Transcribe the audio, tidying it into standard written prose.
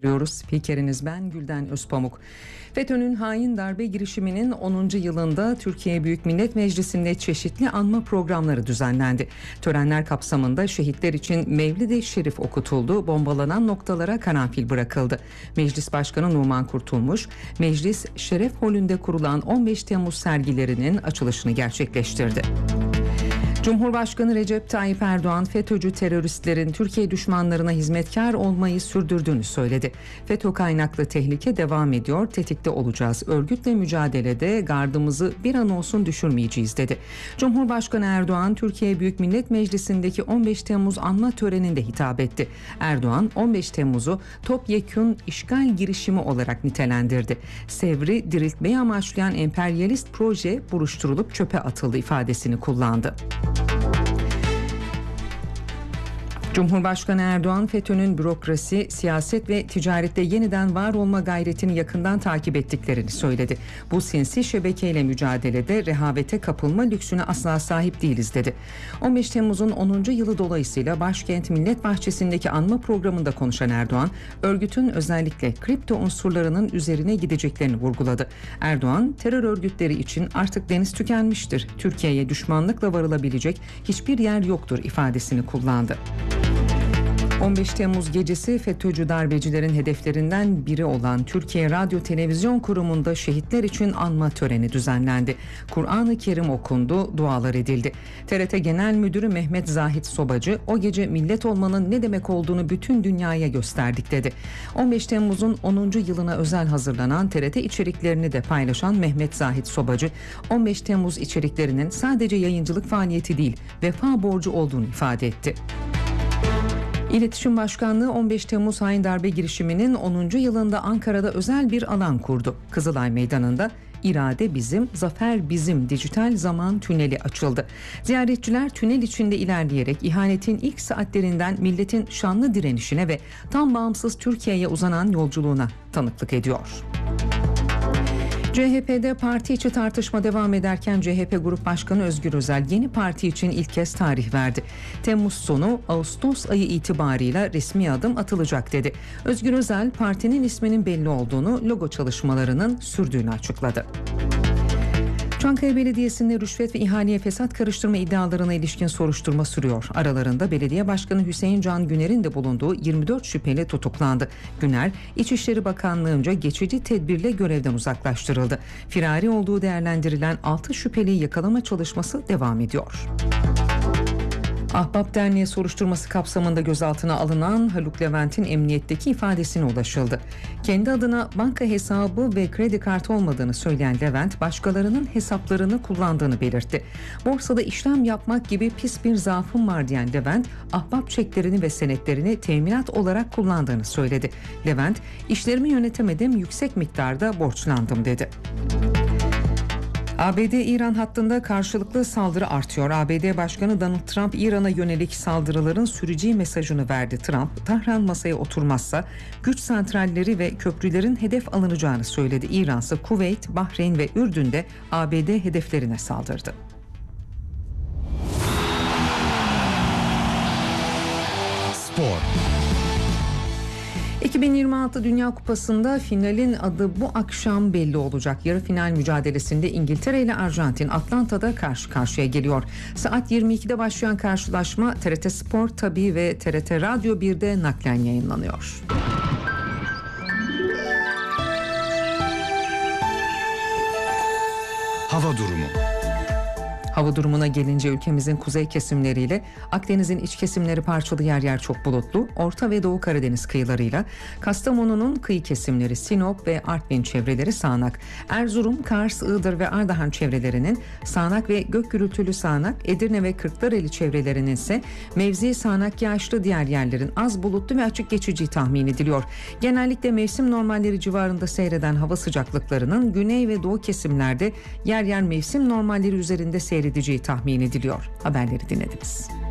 Spikeriniz ben Gülden Özpamuk. FETÖ'nün hain darbe girişiminin 10. yılında Türkiye Büyük Millet Meclisi'nde çeşitli anma programları düzenlendi. Törenler kapsamında şehitler için Mevlid-i Şerif okutuldu, bombalanan noktalara karanfil bırakıldı. Meclis Başkanı Numan Kurtulmuş, Meclis Şeref Holü'nde kurulan 15 Temmuz sergilerinin açılışını gerçekleştirdi. Cumhurbaşkanı Recep Tayyip Erdoğan, FETÖ'cü teröristlerin Türkiye düşmanlarına hizmetkar olmayı sürdürdüğünü söyledi. FETÖ kaynaklı tehlike devam ediyor, tetikte olacağız. Örgütle mücadelede gardımızı bir an olsun düşürmeyeceğiz dedi. Cumhurbaşkanı Erdoğan, Türkiye Büyük Millet Meclisi'ndeki 15 Temmuz anma töreninde hitap etti. Erdoğan, 15 Temmuz'u topyekün işgal girişimi olarak nitelendirdi. Sevri diriltmeyi amaçlayan emperyalist proje buruşturulup çöpe atıldı ifadesini kullandı. Cumhurbaşkanı Erdoğan, FETÖ'nün bürokrasi, siyaset ve ticarette yeniden var olma gayretini yakından takip ettiklerini söyledi. Bu sinsi şebekeyle mücadelede rehavete kapılma lüksüne asla sahip değiliz dedi. 15 Temmuz'un 10. yılı dolayısıyla Başkent Millet Bahçesi'ndeki anma programında konuşan Erdoğan, örgütün özellikle kripto unsurlarının üzerine gideceklerini vurguladı. Erdoğan, terör örgütleri için artık deniz tükenmiştir, Türkiye'ye düşmanlıkla varılabilecek hiçbir yer yoktur ifadesini kullandı. 15 Temmuz gecesi FETÖ'cü darbecilerin hedeflerinden biri olan Türkiye Radyo Televizyon Kurumu'nda şehitler için anma töreni düzenlendi. Kur'an-ı Kerim okundu, dualar edildi. TRT Genel Müdürü Mehmet Zahit Sobacı, o gece millet olmanın ne demek olduğunu bütün dünyaya gösterdik dedi. 15 Temmuz'un 10. yılına özel hazırlanan TRT içeriklerini de paylaşan Mehmet Zahit Sobacı, 15 Temmuz içeriklerinin sadece yayıncılık faaliyeti değil, vefa borcu olduğunu ifade etti. İletişim Başkanlığı 15 Temmuz hain darbe girişiminin 10. yılında Ankara'da özel bir alan kurdu. Kızılay Meydanı'nda İrade Bizim, Zafer Bizim dijital zaman tüneli açıldı. Ziyaretçiler tünel içinde ilerleyerek ihanetin ilk saatlerinden milletin şanlı direnişine ve tam bağımsız Türkiye'ye uzanan yolculuğuna tanıklık ediyor. CHP'de parti içi tartışma devam ederken CHP Grup Başkanı Özgür Özel yeni parti için ilk kez tarih verdi. Temmuz sonu Ağustos ayı itibarıyla resmi adım atılacak dedi. Özgür Özel partinin isminin belli olduğunu, logo çalışmalarının sürdüğünü açıkladı. Çankaya Belediyesi'nde rüşvet ve ihaleye fesat karıştırma iddialarına ilişkin soruşturma sürüyor. Aralarında Belediye Başkanı Hüseyin Can Güner'in de bulunduğu 24 şüpheli tutuklandı. Güner, İçişleri Bakanlığı'nca geçici tedbirle görevden uzaklaştırıldı. Firari olduğu değerlendirilen 6 şüpheliyi yakalama çalışması devam ediyor. Ahbap Derneği soruşturması kapsamında gözaltına alınan Haluk Levent'in emniyetteki ifadesine ulaşıldı. Kendi adına banka hesabı ve kredi kartı olmadığını söyleyen Levent, başkalarının hesaplarını kullandığını belirtti. Borsada işlem yapmak gibi pis bir zaafım var diyen Levent, ahbap çeklerini ve senetlerini teminat olarak kullandığını söyledi. Levent, işlerimi yönetemedim, yüksek miktarda borçlandım dedi. ABD-İran hattında karşılıklı saldırı artıyor. ABD Başkanı Donald Trump, İran'a yönelik saldırıların süreceği mesajını verdi. Trump, Tahran masaya oturmazsa güç santralleri ve köprülerin hedef alınacağını söyledi. İran ise Kuveyt, Bahreyn ve Ürdün'de ABD hedeflerine saldırdı. Spor. 2026 Dünya Kupası'nda finalin adı bu akşam belli olacak. Yarı final mücadelesinde İngiltere ile Arjantin Atlanta'da karşı karşıya geliyor. Saat 22'de başlayan karşılaşma TRT Spor tabii ve TRT Radyo 1'de naklen yayınlanıyor. Hava durumu. Hava durumuna gelince ülkemizin kuzey kesimleriyle Akdeniz'in iç kesimleri parçalı yer yer çok bulutlu. Orta ve Doğu Karadeniz kıyılarıyla Kastamonu'nun kıyı kesimleri, Sinop ve Artvin çevreleri sağanak. Erzurum, Kars, Iğdır ve Ardahan çevrelerinin sağanak ve gök gürültülü sağanak, Edirne ve Kırklareli çevrelerinin ise mevzi sağanak yağışlı, diğer yerlerin az bulutlu ve açık geçici tahmin ediliyor. Genellikle mevsim normalleri civarında seyreden hava sıcaklıklarının güney ve doğu kesimlerde yer yer mevsim normalleri üzerinde seyredeceği tahmin ediliyor. Haberleri dinlediniz.